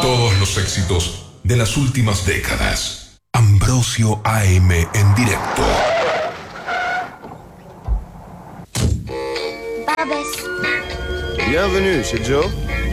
Todos los éxitos de las últimas décadas. Ambrosio AM en directo. Bienvenue chez Joe.